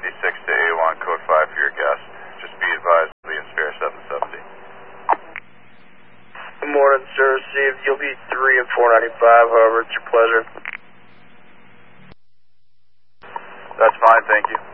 to A1, code 5 for your guest. Just be advised, we'll be in spare 770. Good morning, sir. Received. You'll be 3 and 495, however, it's your pleasure. That's fine, thank you.